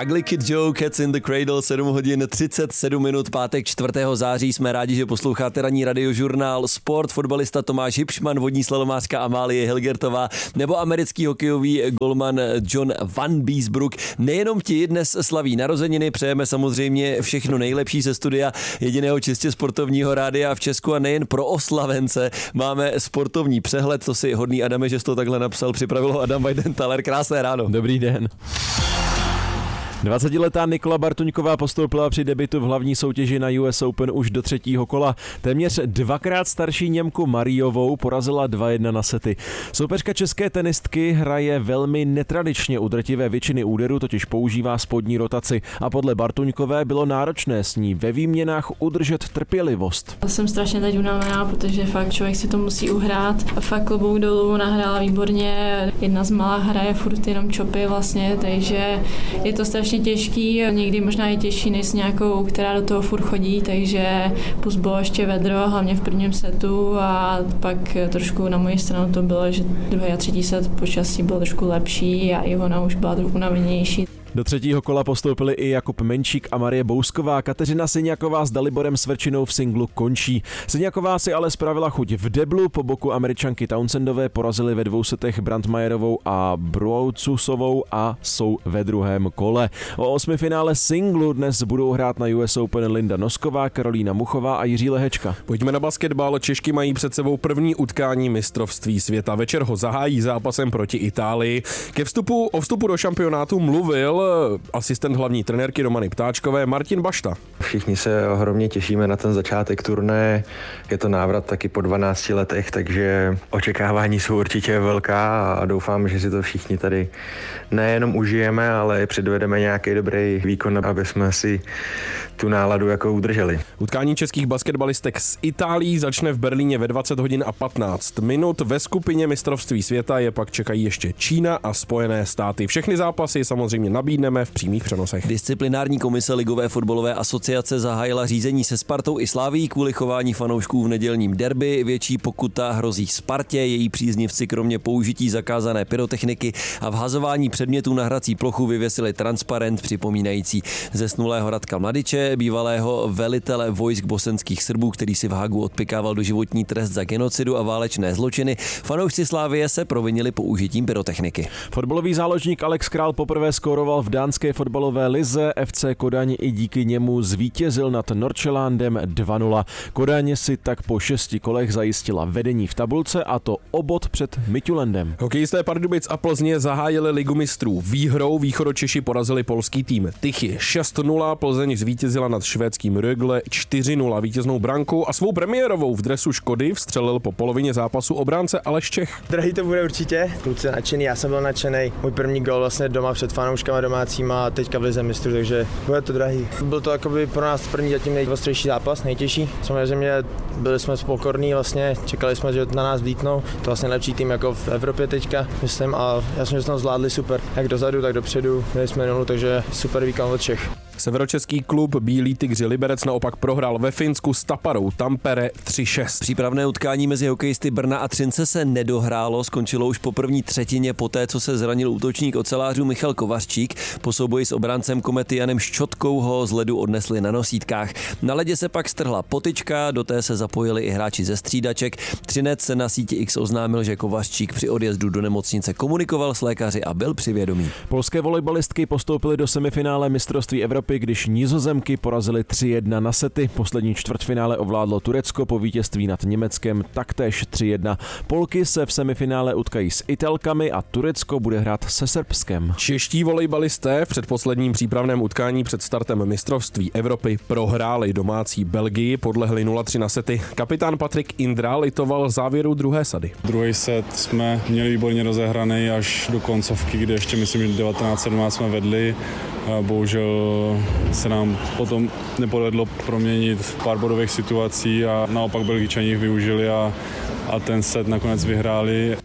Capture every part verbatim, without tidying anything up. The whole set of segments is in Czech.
Ugly Kid Joe, Cats in the Cradle, sedm hodin třicet sedm minut, pátek čtvrtého září. Jsme rádi, že posloucháte ranní radiožurnál Sport. Fotbalista Tomáš Hipšman, vodní slalomářka Amálie Hilgertová nebo americký hokejový golman John Van Beesbrook. Nejenom ti dnes slaví narozeniny, přejeme samozřejmě všechno nejlepší ze studia jediného čistě sportovního rádia v Česku a nejen pro oslavence. Máme sportovní přehled, to si hodný Adame, že jsi to takhle napsal, připravil ho Adam Weidenthaler. Krásné ráno. Dobrý den. dvacetiletá Nikola Bartuňková postoupila při debutu v hlavní soutěži na U S Open už do třetího kola. Téměř dvakrát starší Němku Mariovou porazila dva jedna na sety. Soupeřka české tenistky hraje velmi netradičně, u drtivé většiny úderů totiž používá spodní rotaci a podle Bartuňkové bylo náročné s ní ve výměnách udržet trpělivost. Jsem strašně teď unavená, protože fakt člověk si to musí uhrát. Fakt klobouk dolů, nahrála výborně. Jedna z malá hraje furt jenom čopy vlastně, takže je to strašně těžký, někdy možná i těžší než s nějakou, která do toho furt chodí, takže plus bylo ještě vedro, hlavně v prvním setu a pak trošku na moji stranu to bylo, že druhý a třetí set počasí bylo trošku lepší a i ona už byla trochu unavenější. Do třetího kola postoupili i Jakub Menčík a Marie Bousková. Kateřina Syňaková s Daliborem Sverčinou v singlu končí. Syňaková si ale spravila chuť v deblu, po boku Američanky Townsendové porazili ve dvou setech Brandmajerovou a Broucusovou a jsou ve druhém kole. O osmifinále singlu dnes budou hrát na U S Open Linda Nosková, Karolína Muchová a Jiří Lehečka. Pojďme na basketbal. Češky mají před sebou první utkání mistrovství světa. Večer ho zahájí zápasem proti Itálii. Ke vstupu o vstupu do šampionátu mluvil asistent hlavní trenérky Romany Ptáčkové Martin Bašta. Všichni se ohromně těšíme na ten začátek turné. Je to návrat taky po dvanácti letech, takže očekávání jsou určitě velká a doufám, že si to všichni tady nejenom užijeme, ale předvedeme nějaký dobrý výkon, aby jsme si tu náladu jako udrželi. Utkání českých basketbalistek s Itálií začne v Berlíně ve dvacet hodin a patnáct minut. Ve skupině mistrovství světa je pak čekají ještě Čína a Spojené státy. Všechny zápasy samozřejmě nabídneme v přímých přenosech. Disciplinární komise Ligové fotbalové asociace zahájila řízení se Spartou i Slavií kvůli chování fanoušků v nedělním derby. Větší pokuta hrozí Spartě, její příznivci kromě použití zakázané pyrotechniky a vhazování předmětů na hrací plochu vyvěsili transparent připomínající zesnulého Radka Mladiče, bývalého velitele vojsk bosenských Srbů, který si v Hagu odpykával doživotní trest za genocidu a válečné zločiny. Fanoušci Slávie se provinili použitím pyrotechniky. Fotbalový záložník Alex Král poprvé skóroval v dánské fotbalové lize. F C Kodaň i díky němu zvítězil nad Nordsjællandem dva nula. Kodaň si tak po šesti kolech zajistila vedení v tabulce a to o bod před Midtjyllandem. Hokejisté Pardubic a Plzně zahájili ligu mistrů výhrou. Východočeši porazili polský tým Tychy šest nula, Plzeň zvítězila nad švédským Rögle čtyři nula. Vítěznou branku a svou premiérovou v dresu Škody vstřelil po polovině zápasu obránce Aleš Čech. Drahý to bude určitě. Kluci nadšený, já jsem byl nadšený. Můj první gol vlastně doma před fanouškama domácíma a teďka v lize mistrů, takže bude to drahý. Byl to jakoby pro nás první zatím nejostřejší zápas, nejtěžší. Samozřejmě byli jsme pokorní, vlastně čekali jsme, že na nás vlítnou. To vlastně lepší tým jako v Evropě teďka, myslím, a já jsem, že jsme to zvládli super. Jak dozadu, tak dopředu. Měli jsme nulu, takže super výkon od všech. Severočeský klub Bílí tygři Liberec naopak prohrál ve Finsku s Taparou Tampere tři šest. Přípravné utkání mezi hokejisty Brna a Třince se nedohrálo, skončilo už po první třetině poté, co se zranil útočník ocelářů Michal Kovařčík. Po souboji s obráncem Komety Janem Ščotkou ho z ledu odnesli na nosítkách. Na ledě se pak strhla potyčka, do té se zapojili i hráči ze střídaček. Třinec se na síti X oznámil, že Kovařčík při odjezdu do nemocnice komunikoval s lékaři a byl při vědomí. Polské volejbalistky postoupily do semifinále mistrovství Evropy, když Nizozemky porazily tři jedna na sety. Poslední čtvrtfinále ovládlo Turecko po vítězství nad Německem taktéž tři jedna. Polky se v semifinále utkají s Italkami a Turecko bude hrát se Srbskem. Čeští volejbalisté v předposledním přípravném utkání před startem mistrovství Evropy prohráli domácí Belgii, podlehli nula tři na sety. Kapitán Patrik Indra litoval závěru druhé sady. Druhý set jsme měli výborně rozehraný až do koncovky, kde ještě myslím, že devatenáct sedmnáct jsme vedli. A bohužel se nám potom nepovedlo proměnit pár bodových situací a naopak Belgičani jich využili a, a ten set nakonec vyhráli.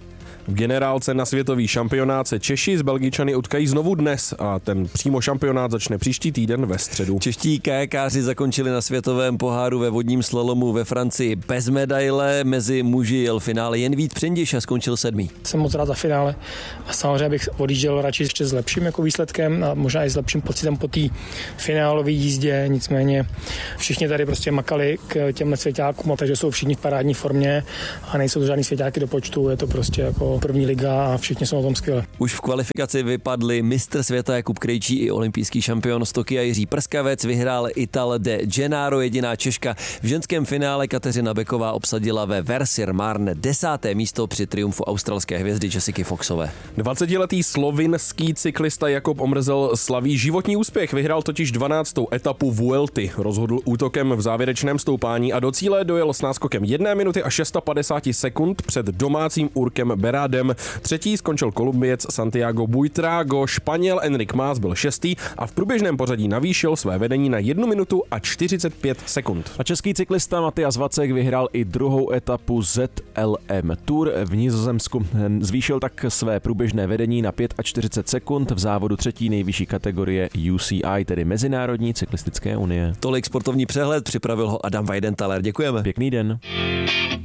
V generálce na světový šampionát se Češi s Belgičany utkají znovu dnes a ten přímo šampionát začne příští týden ve středu. Čeští kajakáři zakončili na světovém poháru ve vodním slalomu ve Francii bez medaile. Mezi muži jel finále jen Vít Přendiš a skončil sedmý. Jsem moc rád za finále a samozřejmě bych odjížděl radši ještě s lepším jako výsledkem a možná i s lepším pocitem po té finálové jízdě. Nicméně všichni tady prostě makali k těmhle svěťákům, takže jsou všichni v parádní formě a nejsou to žádný svěťáky do počtu, je to prostě jako první liga a všichni jsou na tom skvěle. Už v kvalifikaci vypadli mistr světa Jakub Krejčí i olympijský šampion z Tokia Jiří Prskavec, vyhrál Ital de Gennaro, jediná Češka. V ženském finále Kateřina Beková obsadila ve Versir Marne desáté místo při triumfu australské hvězdy Jessiky Foxové. dvacetiletý slovinský cyklista Jakub Omrzel slaví životní úspěch, vyhrál totiž dvanáctou etapu Vuelty, rozhodl útokem v závěrečném stoupání a do cíle dojel s náskokem jedné minuty a padesát šest sekund před domácím Urkem Berádem. Třetí skončil Kolumbiec Santiago Buitrago, Španěl Enric Mas byl šestý a v průběžném pořadí navýšil své vedení na jednu minutu a čtyřicet pět sekund. A český cyklista Matyas Vacek vyhrál i druhou etapu Z L M Tour v Nizozemsku. Zvýšil tak své průběžné vedení na čtyřicet pět sekund v závodu třetí nejvyšší kategorie U C I, tedy Mezinárodní cyklistické unie. Tolik sportovní přehled, připravil ho Adam Weidenthaler. Děkujeme. Pěkný den.